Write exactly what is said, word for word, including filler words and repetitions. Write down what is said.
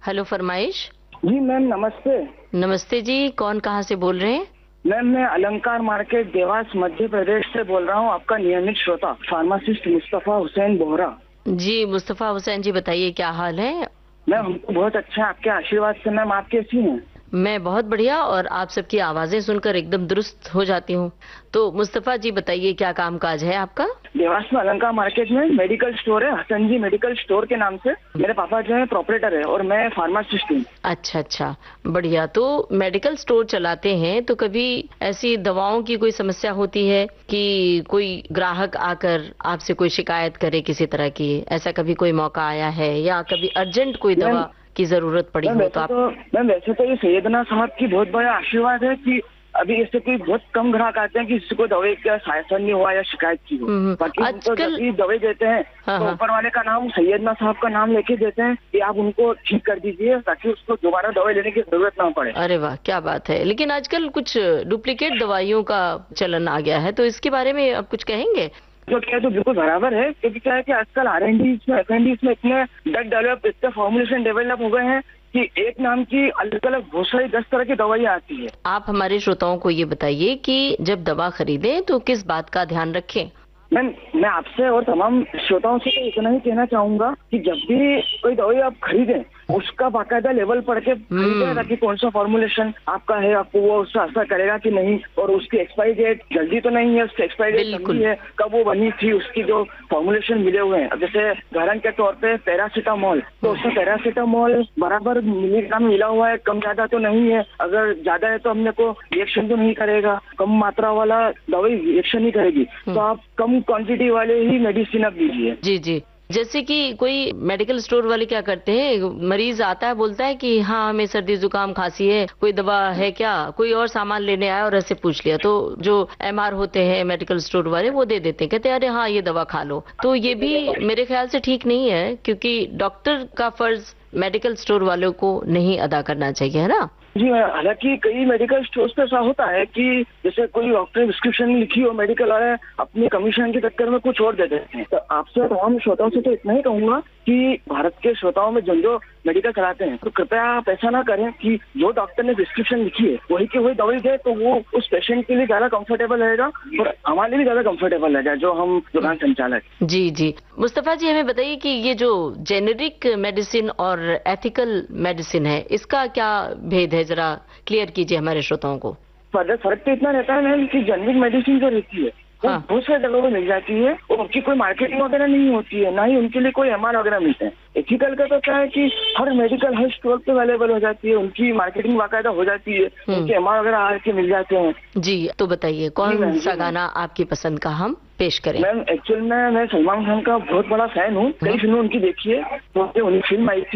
Hello फरमाइश। जी ma'am नमस्ते। नमस्ते जी, कौन कहाँ से बोल रहे हैं? मैम मैं अलंकार मार्केट देवास मध्य प्रदेश से बोल रहा हूँ, आपका नियमित श्रोता फार्मासिस्ट मुस्तफा हुसैन बोहरा। जी मुस्तफा हुसैन जी, बताइए क्या हाल है? मैम हमको बहुत अच्छा है आपके आशीर्वाद से। मैम आप कैसी हैं? मैं बहुत बढ़िया, और आप सबकी आवाजें सुनकर एकदम दुरुस्त हो जाती हूँ। तो मुस्तफा जी बताइए, क्या काम काज है आपका? देवास में अलंकार मार्केट में मेडिकल स्टोर है, हसन जी मेडिकल स्टोर के नाम से। मेरे पापा जो है प्रोपरेटर है और मैं फार्मासिस्ट हूँ। अच्छा अच्छा, बढ़िया। तो मेडिकल स्टोर चलाते हैं तो कभी ऐसी दवाओं की कोई समस्या होती है कि कोई ग्राहक आकर आपसे कोई शिकायत करे किसी तरह की? ऐसा कभी कोई मौका आया है, या कभी अर्जेंट कोई मैम दवा की जरूरत पड़ी मैम हो तो वैसे आप? तो मैम वैसे तो ये सैयदना साहब की बहुत बड़ा आशीर्वाद है कि अभी इससे कोई बहुत कम ग्राहक आते हैं कि किसी को दवाई का शासन नहीं हुआ या शिकायत की हो। हम्म, बाकी हम तो आजकल जब भी दवाई देते हैं हाँ तो हाँ, ऊपर वाले का नाम सैयदना साहब का नाम लेके देते हैं कि आप उनको ठीक कर दीजिए ताकि उसको दोबारा दवाई लेने की जरूरत ना पड़े। अरे वाह क्या बात है। लेकिन आजकल कुछ डुप्लीकेट दवाइयों का चलन आ गया है, तो इसके बारे में आप कुछ कहेंगे? जो क्या है तो बिल्कुल बराबर है, क्योंकि क्या है कि आजकल आर एन डी में एफ एन डी में इतने ड्रग डेवलप इतने फॉर्मुलेशन डेवलप हो गए हैं कि एक नाम की अलग अलग बहुत सारी दस तरह की दवाइयाँ आती है। आप हमारे श्रोताओं को ये बताइए कि जब दवा खरीदें तो किस बात का ध्यान रखें? मैम मैं आपसे और तमाम श्रोताओं से तो इतना ही कहना चाहूंगा कि जब भी कोई दवाई आप खरीदें उसका बाकायदा लेवल पढ़ के खरीदें, ताकि कौन सा फॉर्मुलेशन आपका है, आपको वो उससे असर करेगा कि नहीं, और उसकी एक्सपायरी डेट जल्दी तो नहीं है, उसकी एक्सपायरी डेट बिल्कुल। लंबी है, कब वो बनी थी, उसकी जो फॉर्मुलेशन मिले हुए हैं। अब जैसे उदाहरण के तौर पे पैरासीटामोल, तो उसमें पैरासीटामोल बराबर मिलीग्राम मिला हुआ है, कम ज्यादा तो नहीं है। अगर ज्यादा है तो हमने को रिएक्शन तो नहीं करेगा, कम मात्रा वाला दवाई रिएक्शन नहीं करेगी, तो आप कम क्वांटिटी वाले ही मेडिसिन आप लीजिए। जी जी, जैसे कि कोई मेडिकल स्टोर वाले क्या करते हैं, मरीज आता है बोलता है कि हाँ हमें सर्दी जुकाम खांसी है, कोई दवा है क्या? कोई और सामान लेने आया और ऐसे पूछ लिया, तो जो एम आर होते हैं मेडिकल स्टोर वाले वो दे देते हैं, कहते हैं अरे हाँ ये दवा खा लो। तो ये भी मेरे ख्याल से ठीक नहीं है, क्योंकि डॉक्टर का फर्ज मेडिकल स्टोर वालों को नहीं अदा करना चाहिए, है ना? जी हालांकि कई मेडिकल स्टोर्स पे ऐसा होता है कि जैसे कोई डॉक्टर ने प्रिस्क्रिप्शन लिखी हो, मेडिकल वाले अपनी कमीशन के चक्कर में कुछ और दे देते हैं। तो आपसे तमाम श्रोताओं से तो इतना ही कहूंगा कि भारत के श्रोताओं में जो जो मेडिकल चलाते हैं तो कृपया आप ऐसा ना करें कि जो डॉक्टर ने प्रिस्क्रिप्शन लिखी है वही की वही दवाई दे, तो वो उस पेशेंट के लिए ज्यादा कंफर्टेबल रहेगा और हमारे लिए भी ज्यादा कंफर्टेबल रहेगा जो हम दुकान संचालक। जी जी, मुस्तफा जी हमें बताइए कि ये जो जेनेरिक मेडिसिन और एथिकल मेडिसिन है, इसका क्या भेद है, जरा क्लियर कीजिए हमारे श्रोताओं को। फर्क फर्क तो इतना रहता है मैम कि जेनेरिक मेडिसिन जो रहती है वो हाँ। बहुत सारे जगहों में मिल जाती है और उनकी कोई मार्केटिंग वगैरह नहीं होती है, ना ही उनके लिए कोई एम आर वगैरह मिलते हैं। एथिकल का तो क्या है कि हर मेडिकल हर स्टोर पे अवेलेबल हो जाती है, उनकी मार्केटिंग बाकायदा हो जाती है, उनके एम आर वगैरह आके मिल जाते हैं। जी तो बताइए कौन सा गाना आपकी पसंद का हम पेश करें? मैम एक्चुअल में मैं सलमान खान का बहुत बड़ा फैन हूँ, कई फिल्में उनकी देखी है। तो उनकी फिल्म आई